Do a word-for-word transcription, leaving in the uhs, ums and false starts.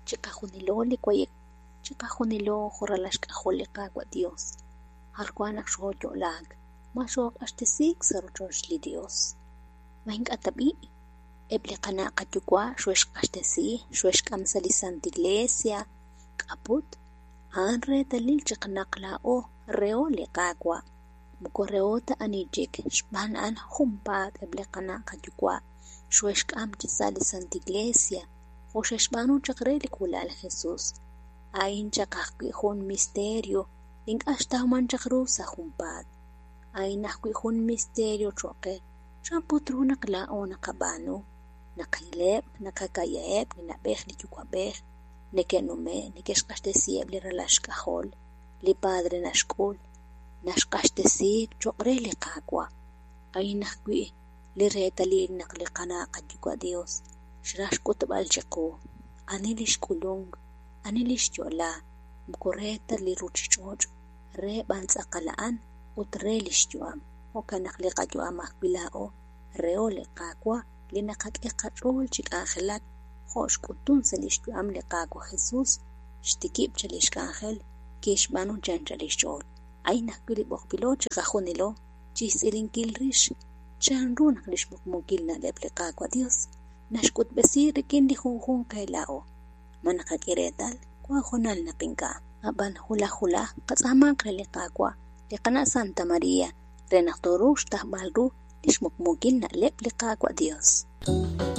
chiqajunilo likwayek chiqajunilo jorralashk'ajoliqa Dios harkuanak xo'oyo'lak maxoq'axtisik saruchoxli Dios maink'atab'i eb'li qana' qatyukwa xuexq'axtesi xuexk'amsali Santa Iglesia k'aput an retalil chiqnaqla'o reo liqak'wa mukorreota anichik xb'an an junpat eb'li qana' qatyukwa xuexk'am chisali Santa Iglesia o xexb'anu chaqre likwilal Jesús ayin chaqajkwi jun misterio ink'axtajman chaqru sa junpat ayin ajkwi jun misterio choqe xamputru naqla'o naqab'anu naqayleb' naqakaya'eb' ninab'ej nityukwab'ej nike'nume' nikexq'axtesi eb'li ralaxk'ajol li padre naxk'ul naxq'axtesik choq're liqak'wa ayin ajkwi li retalil naq li qana' qatyukwa Dios xraxk'utb'al chiqu ani lixk'ulunk ani lixyo'la mukorreta li ruchich'och' re b'antz'aqala'an ut re lixyu'am jo'kanaq li qayo'am ajkwila'o reo liqak'wa li naqak'ej qach'ool chik'anjelak jo' xk'utun sa lixyu'am liqak'wa Jesús xtikib' cha lixk'anjel ke xb'anu chan cha lixch'ool ayin ajkwi li b'oqpilo chiqajunilo chijtz'ilinkil rix chanru naq lixmuqmunkil na'leb' liqak'wa Dios naxk'utb'esi rik'in li junjun qayla'o manaqak'iretal kuajonal naqink'a ab'an julaj julaj qatz'ajman qre liqak'wa li qana' Santa María re naq toru xtajb'al ru lixmuqmunkil na'leb' liqak'wa Dios